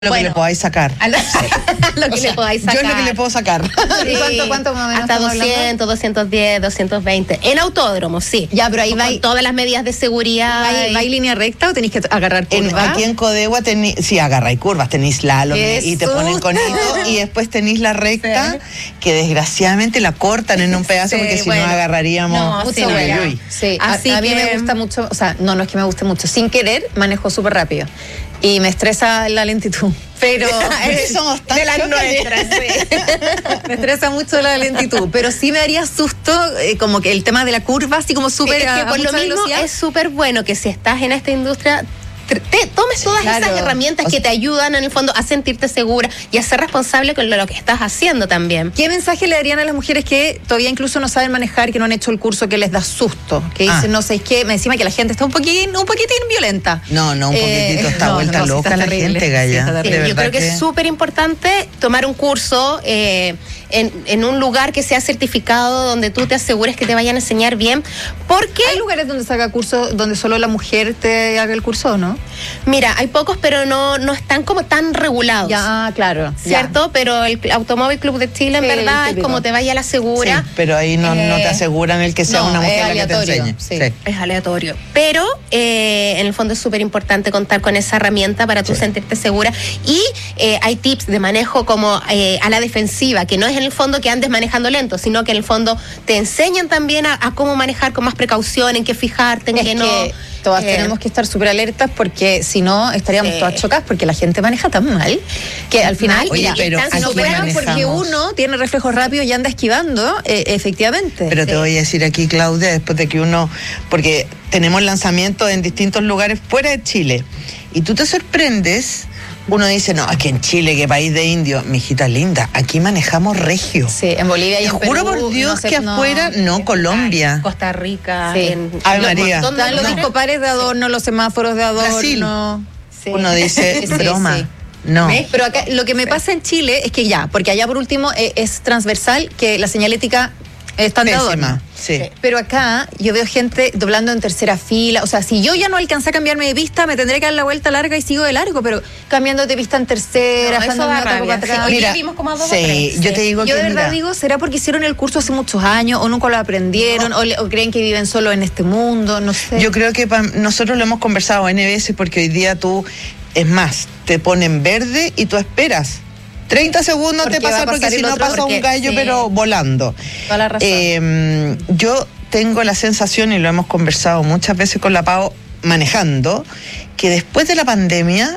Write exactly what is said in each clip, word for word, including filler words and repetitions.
Lo bueno, que le podáis sacar. A lo, lo que o sea, le podáis sacar. Yo es lo que le puedo sacar. Sí. ¿Cuánto, cuánto más o menos? Hasta doscientos, doscientos diez, doscientos veinte. En autódromo, sí. Ya, pero ahí va. Con todas las medidas de seguridad. ¿Va, va en línea recta o tenéis que agarrar curvas? En, aquí en Codegua tenéis, sí, agarráis curvas, tenéis slalom y te ponen conito y después tenéis la recta, sí, que desgraciadamente la cortan en un pedazo, sí, porque si bueno, no agarraríamos. No, mucho sí, bueno. Sí, así a, a mí que... me gusta mucho, o sea, no, no es que me guste mucho, sin querer manejo súper rápido. Y me estresa la lentitud. Pero somos tan de las nuestras, sí. Me estresa mucho la lentitud. Pero sí me daría susto, eh, como que el tema de la curva, así como súper. Es que por lo mismo velocidad. Es súper bueno que si estás en esta industria, te tomes todas claro. esas herramientas o sea, que te ayudan en el fondo a sentirte segura y a ser responsable con lo, lo que estás haciendo también. ¿Qué mensaje le darían a las mujeres que todavía incluso no saben manejar, que no han hecho el curso, que les da susto? Que dicen, ah. no sé, es que me encima que la gente está un poquitín, un poquitín violenta. No, no, un poquitito, eh, está no, vuelta no, no, loca está la terrible, gente, Gaya. Sí, sí, yo creo que, que es súper importante tomar un curso eh, en, en un lugar que sea certificado, donde tú te asegures que te vayan a enseñar bien, porque... ¿Hay lugares donde se haga curso, donde solo la mujer te haga el curso, no? Mira, hay pocos, pero no, no están como tan regulados. Ya, claro. ¿Cierto? Ya. Pero el Automóvil Club de Chile, en sí, verdad, es como te vaya a la segura. Sí, pero ahí no, eh, no te aseguran el que sea no, una mujer la que te enseñe. Sí, sí. Es aleatorio. Pero eh, en el fondo es súper importante contar con esa herramienta para tú sí. sentirte segura. Y eh, hay tips de manejo como eh, a la defensiva, que no es en el fondo que andes manejando lento, sino que en el fondo te enseñan también a, a cómo manejar con más precaución, en qué fijarte, en es qué que... no... Todas eh, tenemos que estar súper alertas porque si no estaríamos sí. todas chocadas porque la gente maneja tan mal que al final Oye, mira, pero si no fuera porque uno tiene reflejos rápidos y anda esquivando, eh, efectivamente. Pero sí. te voy a decir aquí, Claudia, después de que uno, porque tenemos lanzamientos en distintos lugares fuera de Chile y tú te sorprendes. Uno dice, no, aquí en Chile, qué país de indios. Mijita linda, aquí manejamos regio. Sí, en Bolivia y en Perú. Juro por Dios no sé, que no, afuera, no, en Colombia. Costa Rica. Sí. En, Ave María. ¿Dónde están los no. discopares de adorno, sí. los semáforos de adorno? Brasil. Sí. Uno dice, sí, broma. Sí. No. ¿Ves? Pero acá lo que me pasa en Chile es que ya, porque allá por último eh, es transversal que la señalética está de adorno. Sí. Pero acá yo veo gente doblando en tercera fila. O sea, si yo ya no alcancé a cambiarme de pista, me tendré que dar la vuelta larga y sigo de largo, pero cambiando de pista en tercera, no, eso da rabia. Sí. Hoy mira, vimos como a dos sí, o tres. Yo te digo yo que de verdad mira. digo, ¿será porque hicieron el curso hace muchos años o nunca lo aprendieron no. o, le, o creen que viven solo en este mundo? No sé. Yo creo que pa, nosotros lo hemos conversado N veces porque hoy día tú, es más, te ponen verde y tú esperas. treinta segundos te pasa porque si no pasa porque, un gallo, sí. pero volando. Toda la razón. Eh, yo tengo la sensación, y lo hemos conversado muchas veces con la Pao, manejando, que después de la pandemia,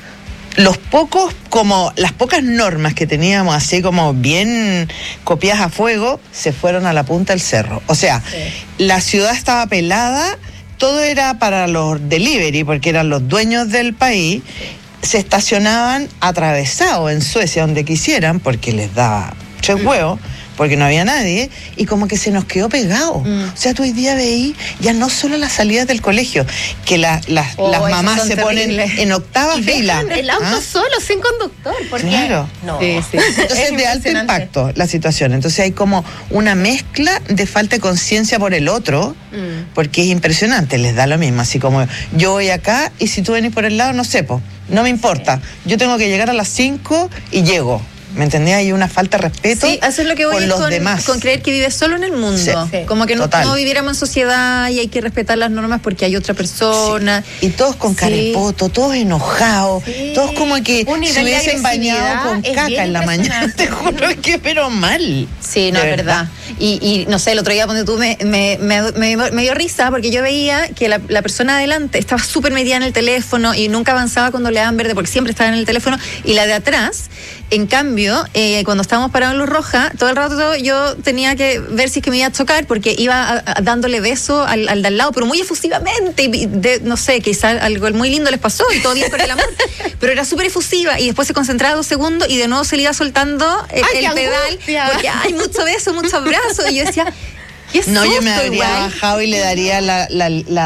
los pocos, como las pocas normas que teníamos así como bien copiadas a fuego, se fueron a la punta del cerro. O sea, sí. la ciudad estaba pelada, todo era para los delivery, porque eran los dueños del país, se estacionaban atravesados en Suecia donde quisieran, porque les daba tres huevos, porque no había nadie, y como que se nos quedó pegado. Mm. O sea, tú hoy día veí ya no solo las salidas del colegio, que la, la, oh, las mamás se terribles. ponen en octava y fila. El auto ¿Ah? solo, sin conductor. Porque... Claro. No. Sí, sí. Entonces es de alto impacto la situación. Entonces hay como una mezcla de falta de conciencia por el otro, mm. porque es impresionante, les da lo mismo. Así como yo voy acá y si tú venís por el lado, no sé, po, no me importa. Sí. Yo tengo que llegar a las cinco y llego. ¿Me entendía? Hay una falta de respeto sí, eso es lo que voy por los con, demás. Con creer que vives solo en el mundo. Sí, sí. Como que no, no viviéramos en sociedad y hay que respetar las normas porque hay otra persona. Sí. Y todos con carepoto, sí. todos enojados, sí. todos como que se hubiesen bañado con caca en la mañana. Te juro que pero mal. Sí, no, es verdad. verdad. Y, y no sé, el otro día cuando tú me, me, me, me, me dio risa porque yo veía que la, la persona adelante estaba súper metida en el teléfono y nunca avanzaba cuando le daban verde porque siempre estaba en el teléfono. Y la de atrás, en cambio, Eh, cuando estábamos parados en luz roja, todo el rato yo tenía que ver si es que me iba a chocar porque iba a, a, dándole beso al, al de al lado, pero muy efusivamente, y de, no sé, quizás algo muy lindo les pasó y todo bien con el amor, pero era súper efusiva y después se concentraba dos segundos y de nuevo se le iba soltando el, ay, el pedal angustia. Porque hay mucho beso, muchos abrazos y yo decía, qué susto, no, yo me habría igual. bajado y le daría la, la, la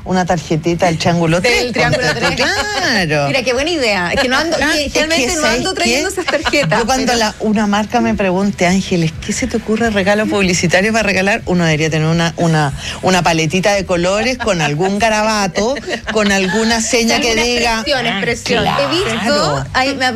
una tarjetita del Triángulo tres. Del Triángulo tres. Claro. Mira, qué buena idea. Es que no ando, Ah, que es generalmente que, no ¿sabes ando trayendo qué? esas tarjetas. Yo cuando pero- la, una marca me pregunte, Ángeles, ¿qué se te ocurre regalo publicitario para regalar? Uno debería tener una, una, una paletita de colores con algún garabato, con alguna seña que Alguna diga... expresión, expresión. Claro. He visto, hay, me